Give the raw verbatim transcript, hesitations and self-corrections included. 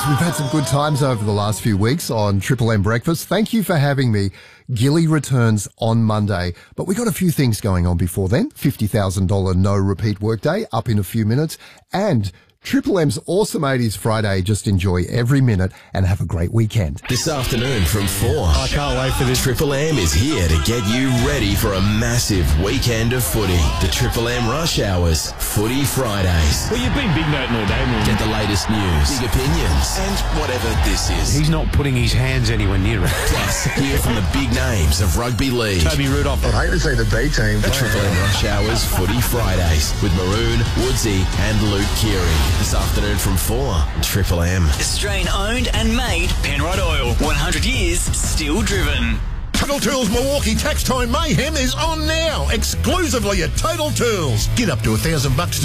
we've had some good times over the last few weeks on Triple M Breakfast. Thank you for having me. Gilly returns on Monday, but we got a few things going on before then. fifty thousand dollars no repeat workday up in a few minutes, and Triple M's Awesome eighties Friday. Just enjoy every minute and have a great weekend. This afternoon from four. I can't wait for this. Triple M is here to get you ready for a massive weekend of footy. The Triple M Rush Hours Footy Fridays. Well, you've been big noting all day, man. Get the latest news, big opinions, and whatever this is. He's not putting his hands anywhere near it. Plus, hear from the big names of rugby league. Toby Rudolph. I hate to say the B team. The Triple M Rush Hours Footy Fridays with Maroon, Woodsy, and Luke Keary. This afternoon from four. Triple M. Australian owned and made Penrod Oil. one hundred years still driven. Total Tools Milwaukee Tax Time Mayhem is on now, exclusively at Total Tools. Get up to a thousand bucks to